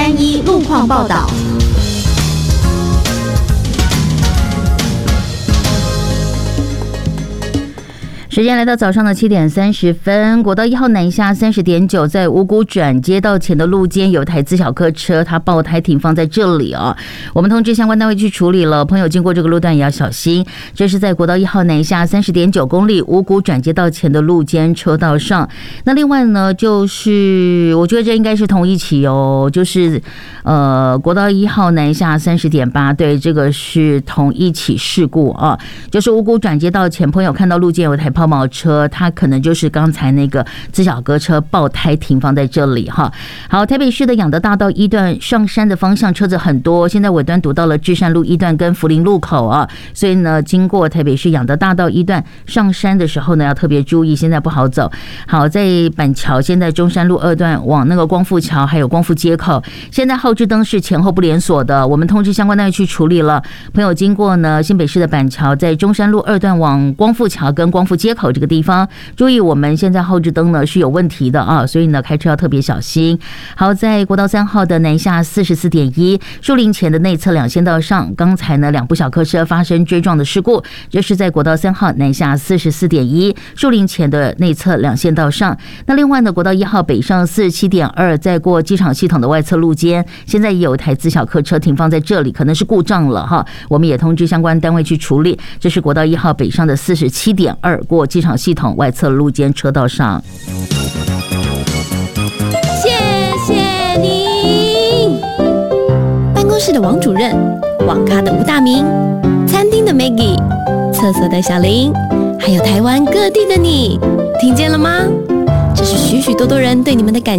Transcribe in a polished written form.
631路况报道。 时间来到早上的7点30分，国道1号南下30.9，在五股转接道前的路肩有台自小客车，它爆胎停放在这里啊。我们通知相关单位去处理了，朋友经过这个路段也要小心。这是在国道1号南下30.9公里五股转接道前的路肩车道上。那另外呢，就是我觉得这应该是同一起哦，就是国道1号南下30.8，对，这个是同一起事故啊，就是五股转接道前，朋友看到路肩有台抛锚车，它可能就是刚才那个自小客车爆胎停放在这里哈。好，台北市的仰德大道1段上山的方向车子很多，现在尾端堵到了至善路1段跟福林路口啊，所以呢，经过台北市仰德大道1段上山的时候呢，要特别注意，现在不好走。好，在板桥，现在中山路2段往那个光复桥还有光复街口，现在后置灯是前后不连锁的，我们通知相关单位去处理了。朋友经过呢，新北市的板桥，在中山路2段往光复桥跟光复街口这个地方，注意我们现在后置灯呢是有问题的啊，所以呢开车要特别小心。好，在国道3号的南下44.1树林前的内侧两线道上，刚才呢2部小客车发生追撞的事故，这是在国道3号南下44.1树林前的内侧两线道上。那另外呢，国道1号北上47.2，在过机场系统的外侧路肩，现在也有一台自小客车停放在这里，可能是故障了哈，我们也通知相关单位去处理。这是国道1号北上的47.2过机场系统外侧路肩车道上。 谢谢您，办公室的王主任，网咖的吴大明，餐厅的 Maggie， 厕所的小林，还有台湾各地的你，听见了吗？这是许许多多人对你们的感